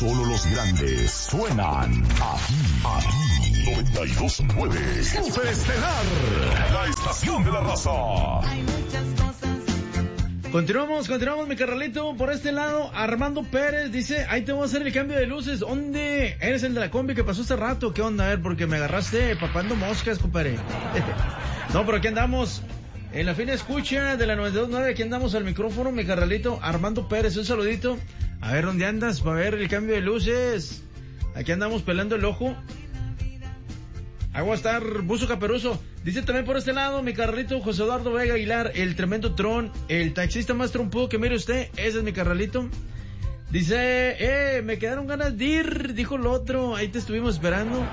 Solo los grandes suenan aquí. 92.9 Super Estelar, la estación de la raza. Hay muchas cosas. Continuamos, mi carnalito. Por este lado, Armando Pérez dice, ahí te voy a hacer el cambio de luces. ¿Dónde? ¿Eres el de la combi que pasó hace rato? ¿Qué onda? A ver, porque me agarraste papando moscas, compadre. No, pero aquí andamos en la fina escucha de la 92.9. Aquí andamos al micrófono, mi carnalito Armando Pérez. Un saludito. A ver, ¿dónde andas? Para ver el cambio de luces. Aquí andamos pelando el ojo. Ahí va a estar Buzo Caperuso. Dice también por este lado, mi carnalito José Eduardo Vega Aguilar, el tremendo tron, el taxista más trompudo que mire usted. Ese es mi carnalito. Dice, me quedaron ganas de ir, dijo el otro. Ahí te estuvimos esperando.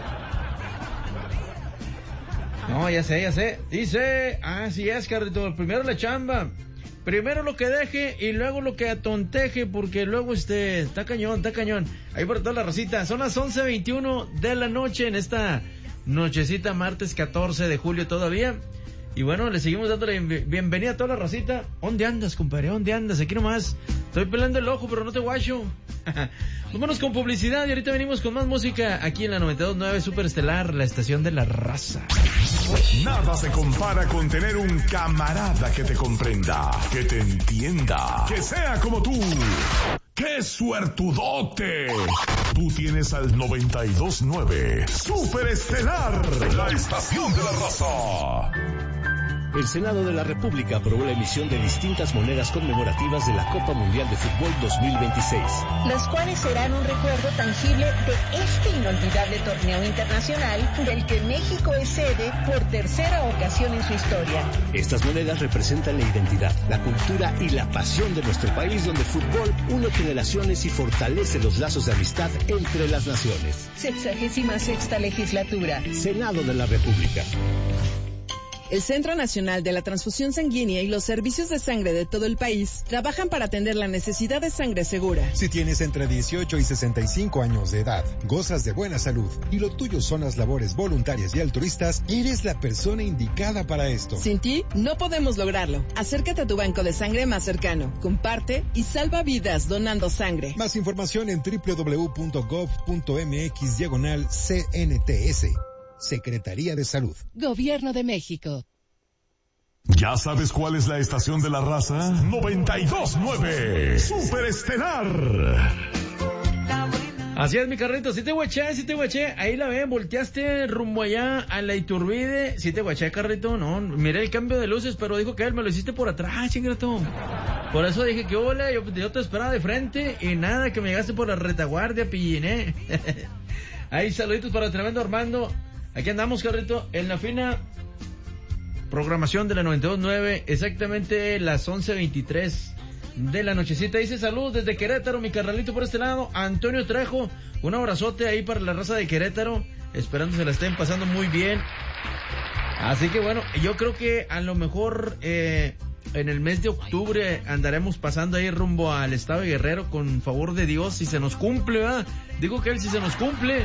No, ya sé. Dice, así es, carnalito. Primero la chamba. Primero lo que deje y luego lo que atonteje, porque luego está cañón. Ahí por toda la racita. Son las 11:21 de la noche en esta nochecita, martes 14 de julio todavía. Y bueno, le seguimos dando la bienvenida a toda la racita. ¿Dónde andas, compadre? ¿Dónde andas? Aquí nomás. Estoy pelando el ojo, pero no te guacho. Vámonos con publicidad y ahorita venimos con más música aquí en la 92.9 Super Estelar, la estación de la raza. Nada se compara con tener un camarada que te comprenda, que te entienda, que sea como tú. ¡Qué suertudote! Tú tienes al 92.9 Super Estelar, la estación de la raza. El Senado de la República aprobó la emisión de distintas monedas conmemorativas de la Copa Mundial de Fútbol 2026. Las cuales serán un recuerdo tangible de este inolvidable torneo internacional del que México es sede por tercera ocasión en su historia. Estas monedas representan la identidad, la cultura y la pasión de nuestro país, donde el fútbol une generaciones y fortalece los lazos de amistad entre las naciones. 66ª legislatura. Senado de la República. El Centro Nacional de la Transfusión Sanguínea y los servicios de sangre de todo el país trabajan para atender la necesidad de sangre segura. Si tienes entre 18 y 65 años de edad, gozas de buena salud y lo tuyo son las labores voluntarias y altruistas, eres la persona indicada para esto. Sin ti, no podemos lograrlo. Acércate a tu banco de sangre más cercano, comparte y salva vidas donando sangre. Más información en www.gov.mx/CNTS. Secretaría de Salud. Gobierno de México. ¿Ya sabes cuál es la estación de la raza? 92.9 Super Estelar. Así es, mi carrito. Sí te guaché. Ahí la ven, volteaste rumbo allá a la Iturbide. Sí te guaché, carrito. No, miré el cambio de luces, pero dijo que él me lo hiciste por atrás, chingato. Por eso dije que hola, yo te esperaba de frente y nada, que me llegaste por la retaguardia, pilliné. Ahí saluditos para el tremendo Armando. Aquí andamos, carrito, en la fina programación de la 92.9, exactamente las 11:23 de la nochecita. Dice salud desde Querétaro, mi carnalito por este lado, Antonio Trejo, un abrazote ahí para la raza de Querétaro, esperando se la estén pasando muy bien. Así que bueno, yo creo que a lo mejor en el mes de octubre andaremos pasando ahí rumbo al estado de Guerrero, con favor de Dios, si se nos cumple, ¿verdad? Digo que él si se nos cumple.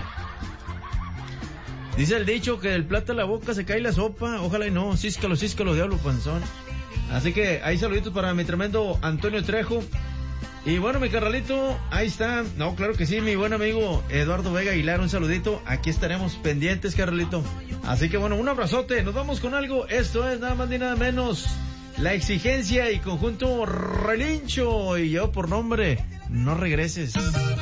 Dice el dicho que del plato a la boca se cae la sopa. Ojalá y no. Císcalo, diablo panzón. Así que ahí saluditos para mi tremendo Antonio Trejo. Y bueno, mi carnalito, ahí está. No, claro que sí, mi buen amigo Eduardo Vega Aguilar, un saludito. Aquí estaremos pendientes, carnalito. Así que bueno, un abrazote. Nos vamos con algo. Esto es nada más ni nada menos La Exigencia y Conjunto Relincho. Y yo por nombre, No Regreses.